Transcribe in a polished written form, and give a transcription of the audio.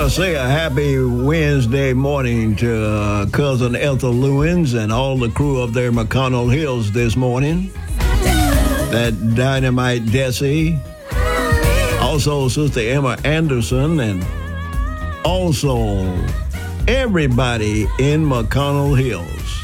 to say a happy Wednesday morning to Cousin Ethel Lewins and all the crew up there in McConnell Hills this morning. That Dynamite Desi. Also, Sister Emma Anderson, and also everybody in McConnell Hills.